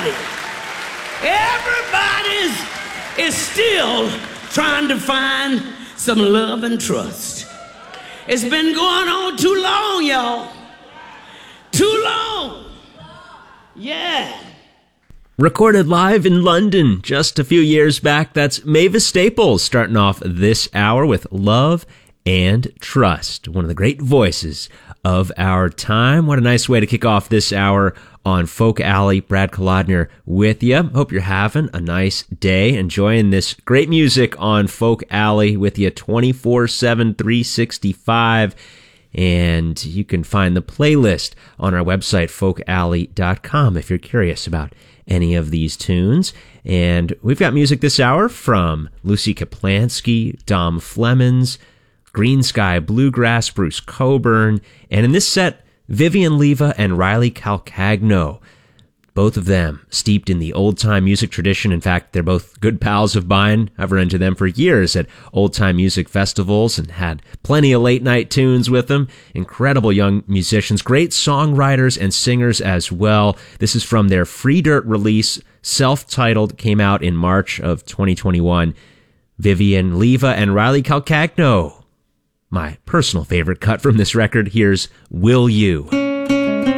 everybody is still trying to find some love and trust. It's been going on too long, y'all. Too long. Yeah. Recorded live in London just a few years back, that's Mavis Staples starting off this hour with Love and Trust, one of the great voices of our time. What a nice way to kick off this hour on Folk Alley. Brad Kolodner with you. Hope you're having a nice day, enjoying this great music on Folk Alley with you 24/7, 365. And you can find the playlist on our website, folkalley.com, if you're curious about any of these tunes. And we've got music this hour from Lucy Kaplansky, Dom Flemons, Green Sky Bluegrass, Bruce Coburn, and in this set, Vivian Leva and Riley Calcagno. Both of them steeped in the old-time music tradition. In fact, they're both good pals of mine. I've run into them for years at old-time music festivals and had plenty of late-night tunes with them. Incredible young musicians, great songwriters and singers as well. This is from their Free Dirt release, self-titled, came out in March of 2021. Vivian Leva and Riley Calcagno. My personal favorite cut from this record, here's Will You.